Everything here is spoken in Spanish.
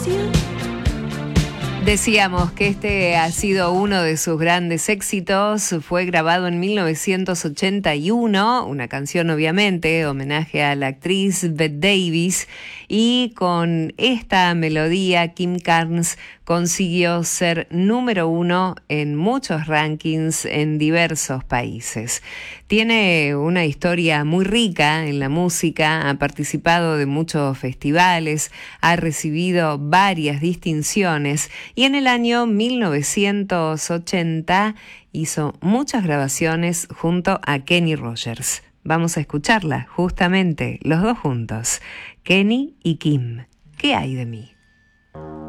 Decíamos que este ha sido uno de sus grandes éxitos. Fue grabado en 1981, una canción obviamente, homenaje a la actriz Bette Davis, y con esta melodía Kim Carnes consiguió ser número 1 en muchos rankings en diversos países. Tiene una historia muy rica en la música, ha participado de muchos festivales, ha recibido varias distinciones y en el año 1980 hizo muchas grabaciones junto a Kenny Rogers. Vamos a escucharla, justamente, los dos juntos, Kenny y Kim. ¿Qué hay de mí?